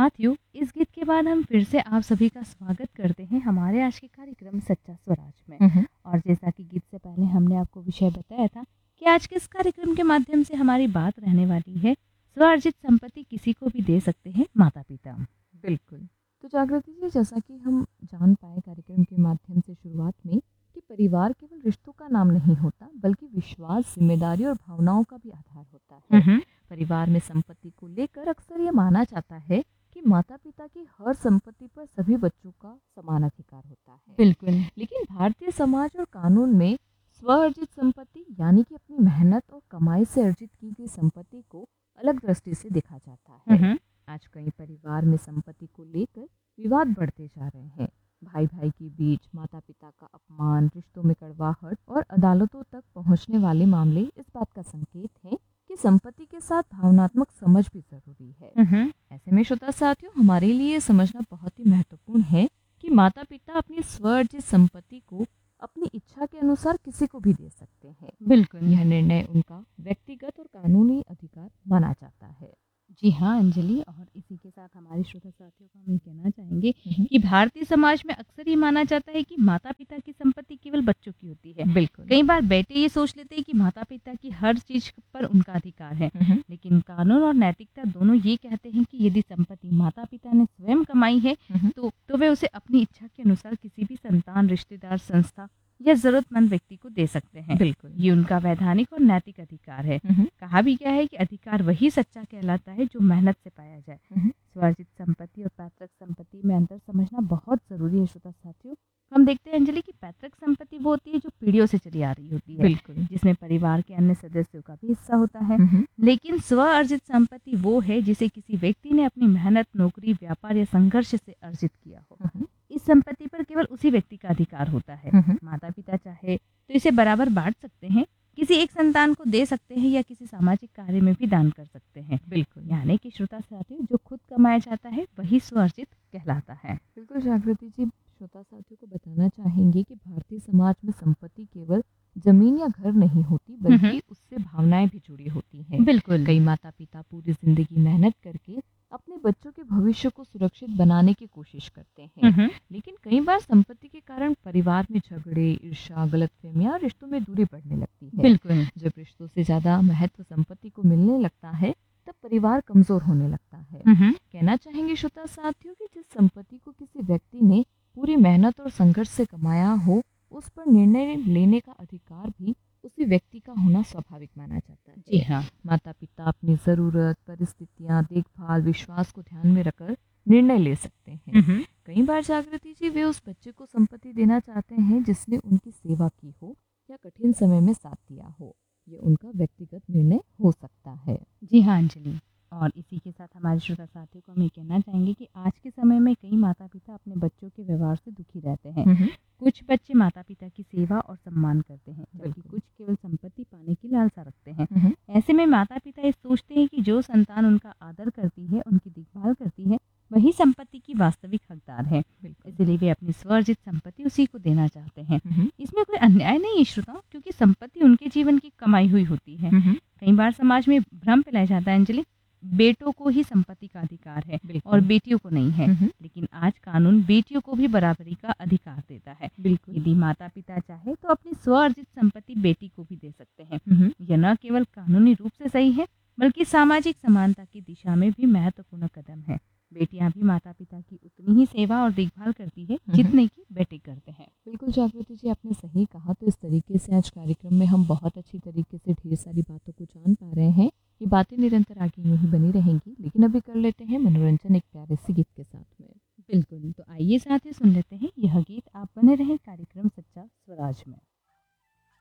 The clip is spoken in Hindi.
साथियों, इस गीत के बाद हम फिर से आप सभी का स्वागत करते हैं हमारे आज के कार्यक्रम सच्चा स्वराज में। और जैसा कि गीत से पहले हमने आपको विषय बताया था कि आज के इस कार्यक्रम के माध्यम से हमारी बात रहने वाली है स्वार्जित संपत्ति किसी को भी दे सकते हैं माता पिता। बिल्कुल। तो जागृति जी, जैसा कि हम जान पाए कार्यक्रम के माध्यम से शुरुआत में कि परिवार केवल रिश्तों का नाम नहीं होता, बल्कि विश्वास, जिम्मेदारी और भावनाओं का भी आधार होता है। परिवार में संपत्ति को लेकर अक्सर ये माना जाता है कि माता पिता की हर संपत्ति पर सभी बच्चों का समान अधिकार होता है। बिल्कुल। लेकिन भारतीय समाज और कानून में स्वअर्जित संपत्ति यानी कि अपनी मेहनत और कमाई से अर्जित की गई संपत्ति को अलग दृष्टि से देखा जाता है। आज कई परिवार में संपत्ति को लेकर विवाद बढ़ते जा रहे हैं। भाई भाई के बीच माता पिता का अपमान, रिश्तों में कड़वाहट और अदालतों तक पहुंचने वाले मामले इस बात का संकेत है कि संपत्ति के साथ भावनात्मक समझ भी जरूरी है। ऐसे में श्रोता साथियों, हमारे लिए समझना बहुत ही महत्वपूर्ण है कि माता पिता अपनी स्वअर्जित संपत्ति को अपनी इच्छा के अनुसार किसी को भी दे सकते हैं। बिल्कुल। यह निर्णय उनका व्यक्तिगत और कानूनी अधिकार माना जाता है। जी हाँ अंजलि, और इसी के साथ हमारे श्रोता साथियों को हम ये कहना चाहेंगे कि भारतीय समाज में अक्सर ये माना जाता है कि माता पिता की संपत्ति केवल बच्चों की होती है। बिल्कुल। कई बार बेटे ये सोच लेते हैं कि माता पिता की हर चीज पर उनका अधिकार है, लेकिन कानून और नैतिकता दोनों ये कहते हैं कि यदि संपत्ति माता पिता ने स्वयं कमाई है तो वे उसे अपनी इच्छा के अनुसार किसी भी संतान, रिश्तेदार, संस्था या जरूरतमंद व्यक्ति को दे सकते हैं। बिल्कुल। ये उनका वैधानिक और नैतिक अधिकार है। कहा भी क्या है कि अधिकार वही सच्चा कहलाता है जो मेहनत से पाया जाए। स्वार्जित संपत्ति और पैतृक संपत्ति में अंतर समझना बहुत जरूरी है श्रोता साथियों। हम देखते हैं अंजलि की पैतृक संपत्ति वो होती है जो पीढ़ियों से चली आ रही होती है। बिल्कुल। जिसमें परिवार के अन्य सदस्यों का भी हिस्सा होता है। लेकिन स्व अर्जित संपत्ति वो है जिसे किसी व्यक्ति ने अपनी मेहनत, नौकरी, व्यापार या संघर्ष से अर्जित किया हो। इस संपत्ति पर केवल उसी व्यक्ति का अधिकार होता है। माता पिता चाहे तो इसे बराबर बांट सकते हैं, किसी एक संतान को दे सकते हैं या किसी सामाजिक कार्य में भी दान कर सकते हैं। बिल्कुल। यानी कि श्रोता साथियों, जो खुद कमाया जाता है वही स्वार्जित कहलाता है। बिल्कुल जागृति जी, श्रोता साथियों को बताना चाहेंगे कि भारतीय समाज में संपत्ति केवल जमीन या घर नहीं होती, बल्कि उससे भावनाएं भी जुड़ी होती हैं। बिल्कुल। कई माता पिता पूरी जिंदगी मेहनत करके अपने बच्चों के भविष्य को सुरक्षित बनाने की कोशिश करते हैं। लेकिन कई बार संपत्ति के कारण परिवार में झगड़े, ईर्ष्या, गलतफहमियां, रिश्तों में दूरी बढ़ने लगती है। बिल्कुल। जब रिश्तों से ज्यादा महत्व संपत्ति को मिलने लगता है, तब परिवार कमजोर होने लगता है। कहना चाहेंगे श्रोता साथियों कि जिस संपत्ति को किसी व्यक्ति ने पूरी मेहनत और संघर्ष से कमाया हो, उस पर निर्णय लेने का अधिकार भी उसी व्यक्ति का होना स्वाभाविक माना जाता है। जी हाँ। माता पिता अपनी जरूरत, परिस्थितियां, देखभाल, विश्वास को ध्यान में रखकर निर्णय ले सकते हैं। कई बार जागृति जी, वे उस बच्चे को संपत्ति देना चाहते हैं जिसने उनकी सेवा की हो या कठिन समय में साथ दिया हो। ये उनका व्यक्तिगत निर्णय हो सकता है। जी हाँ अंजलि, और इसी के साथ हमारे श्रोता साथियों को हम ये कहना चाहेंगे कि आज के समय में कई माता पिता अपने बच्चों के व्यवहार से दुखी रहते हैं। कुछ बच्चे माता पिता की सेवा और सम्मान करते हैं, जबकि कुछ केवल संपत्ति पाने की लालसा रखते हैं। ऐसे में माता पिता ये सोचते हैं कि जो संतान उनका आदर करती है, उनकी देखभाल करती है, वही संपत्ति की वास्तविक हकदार है। इसलिए वे अपनी स्वअर्जित संपत्ति उसी को देना चाहते हैं। इसमें कोई अन्याय नहीं है श्रोताओं, क्योंकि संपत्ति उनके जीवन की कमाई हुई होती है। कई बार समाज में भ्रम फैलाया जाता है अंजलि, बेटों को ही संपत्ति का अधिकार है और बेटियों को नहीं है। लेकिन आज कानून बेटियों को भी बराबरी का अधिकार देता है। यदि माता पिता चाहे तो अपनी स्वअर्जित संपत्ति बेटी को भी दे सकते हैं। यह न केवल कानूनी रूप से सही है, बल्कि सामाजिक समानता की दिशा में भी महत्वपूर्ण कदम है। बेटियां भी माता पिता की उतनी ही सेवा और देखभाल करती है जितने की बेटे करते हैं। बिल्कुल जागृति जी, आपने सही कहा। तो इस तरीके से आज कार्यक्रम में हम बहुत अच्छी तरीके से ढेर सारी बातों को जान पा रहे हैं। ये बातें निरंतर आगे यूं ही बनी रहेंगी, लेकिन अभी कर लेते हैं मनोरंजन एक प्यारे से गीत के साथ में। बिल्कुल, तो आइए साथ ही सुन लेते हैं यह गीत। आप बने रहें कार्यक्रम सच्चा स्वराज में।